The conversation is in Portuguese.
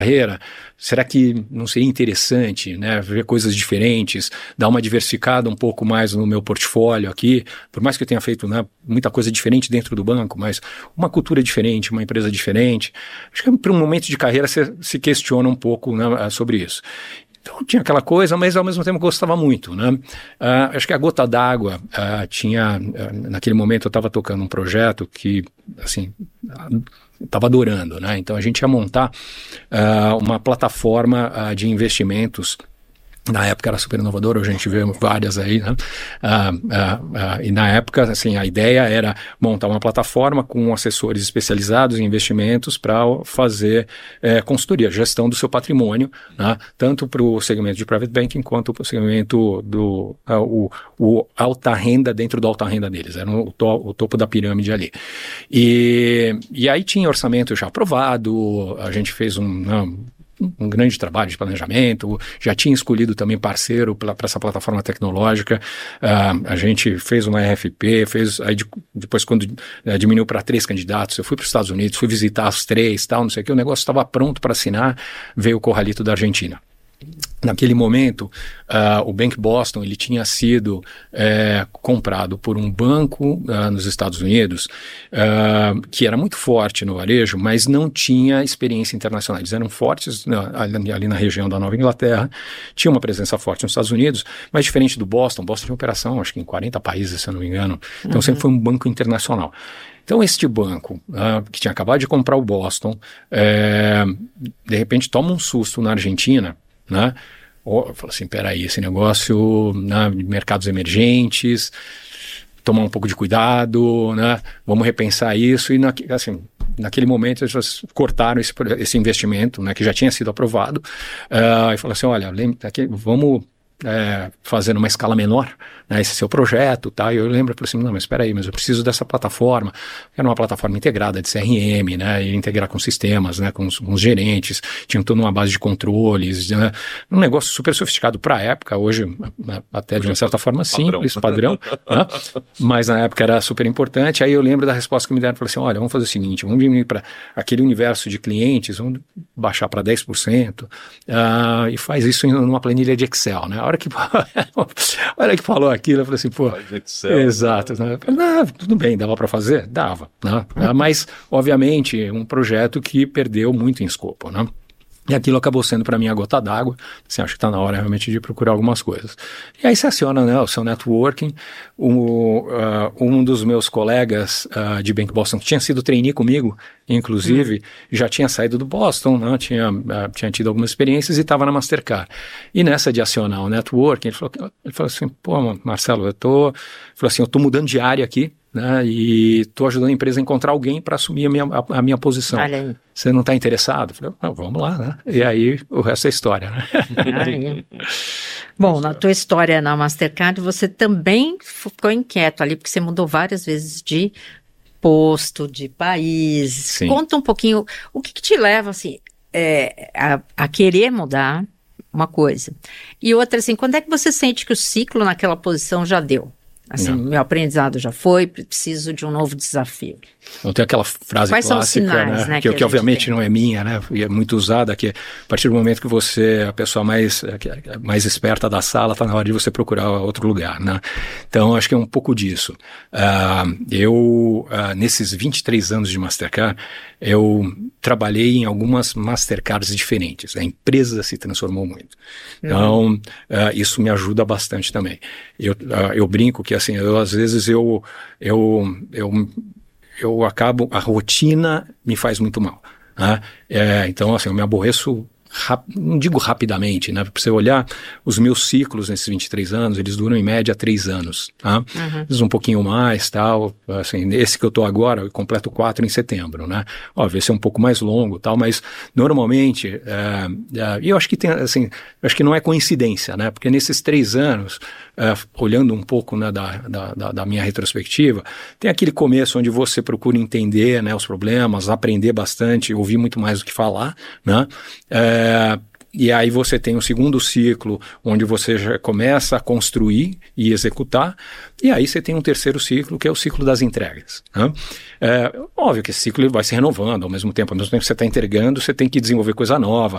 carreira, será que não seria interessante, né, ver coisas diferentes, dar uma diversificada um pouco mais no meu portfólio aqui, por mais que eu tenha feito, né, muita coisa diferente dentro do banco, mas uma cultura diferente, uma empresa diferente. Acho que para um momento de carreira você se questiona um pouco, né, sobre isso. Então tinha aquela coisa, mas ao mesmo tempo gostava muito, né? Acho que a Gota d'Água tinha, naquele momento eu estava tocando um projeto que, assim, estava adorando, né? Então a gente ia montar uma plataforma de investimentos. Na época era super inovador, hoje a gente vê várias aí, né? E na época, assim, a ideia era montar uma plataforma com assessores especializados em investimentos para fazer consultoria, gestão do seu patrimônio, né? Tanto para o segmento de private banking quanto para o segmento do o alta renda dentro do alta renda deles, era o topo da pirâmide ali. E aí tinha orçamento já aprovado, a gente fez um grande trabalho de planejamento, já tinha escolhido também parceiro para essa plataforma tecnológica, a gente fez uma RFP, aí depois quando diminuiu para 3 candidatos, eu fui para os Estados Unidos, fui visitar os 3, tal, não sei o que, o negócio estava pronto para assinar, veio o Corralito da Argentina. Naquele momento, o Bank Boston ele tinha sido comprado por um banco nos Estados Unidos que era muito forte no varejo, mas não tinha experiência internacional. Eles eram fortes ali na região da Nova Inglaterra, tinha uma presença forte nos Estados Unidos, mas diferente do Boston tinha operação acho que em 40 países, se eu não me engano. Então sempre foi um banco internacional. Então, este banco, que tinha acabado de comprar o Boston, de repente toma um susto na Argentina, né? Fala assim, peraí, esse negócio, né, mercados emergentes, tomar um pouco de cuidado, né? Vamos repensar isso. E naquele momento eles cortaram esse investimento, né, que já tinha sido aprovado, e falaram assim, olha, vamos fazer numa escala menor, né, esse seu projeto, tá? E eu lembro, eu falei assim, não, mas espera aí, mas eu preciso dessa plataforma, era uma plataforma integrada de CRM, né, e integrar com sistemas, né, com os gerentes, tinha toda uma base de controles, né, um negócio super sofisticado para a época, hoje até de uma certa forma simples, padrão, né, mas na época era super importante. Aí eu lembro da resposta que me deram, falei assim, olha, vamos fazer o seguinte, vamos diminuir para aquele universo de clientes, vamos baixar para 10%, e faz isso numa planilha de Excel, né? A hora que falou aquilo, eu falei assim, pô, Excel, exato, né? Tudo bem, dava para fazer? Dava, né? Mas, obviamente, um projeto que perdeu muito em escopo, né? E aquilo acabou sendo para mim a gota d'água, assim, acho que está na hora realmente de procurar algumas coisas. E aí você aciona, né, o seu networking, um dos meus colegas de Bank Boston, que tinha sido trainee comigo, inclusive, já tinha saído do Boston, né, tinha tido algumas experiências e estava na Mastercard. E nessa de acionar o networking, ele falou assim, pô, Marcelo, eu tô mudando de área aqui, né, e estou ajudando a empresa a encontrar alguém para assumir a minha posição. Olha aí. Você não está interessado? Eu falei, vamos lá, né? E aí o resto é história, né? Bom, na tua história na Mastercard, você também ficou inquieto ali, porque você mudou várias vezes de posto, de país. Sim. Conta um pouquinho, o que te leva assim, a querer mudar uma coisa. E outra, assim, quando é que você sente que o ciclo naquela posição já deu? Assim, meu aprendizado já foi, preciso de um novo desafio. Então tem aquela frase Quais clássica, são os sinais, né, que obviamente não é minha, né, e é muito usada, que a partir do momento que você é a pessoa mais esperta da sala, está na hora de você procurar outro lugar, né. Então acho que é um pouco disso. Nesses 23 anos de Mastercard, eu trabalhei em algumas Mastercards diferentes, a empresa se transformou muito. Então isso me ajuda bastante também. Eu brinco que assim, às vezes eu acabo, a rotina me faz muito mal, né? Então assim, eu me aborreço, não digo rapidamente, né? Pra você olhar os meus ciclos nesses 23 anos, eles duram em média 3 anos, tá? Às vezes um pouquinho mais, tal, assim, esse que eu tô agora, eu completo 4 em setembro, né? Óbvio, esse é um pouco mais longo, tal, mas normalmente, e eu acho que tem, assim, eu acho que não é coincidência, né? Porque nesses 3 anos, olhando um pouco, né, da minha retrospectiva, tem aquele começo onde você procura entender, né, os problemas, aprender bastante, ouvir muito mais do que falar, né? E aí você tem um segundo ciclo, onde você já começa a construir e executar, e aí você tem um terceiro ciclo, que é o ciclo das entregas, né? Óbvio que esse ciclo vai se renovando ao mesmo tempo que você está entregando, você tem que desenvolver coisa nova,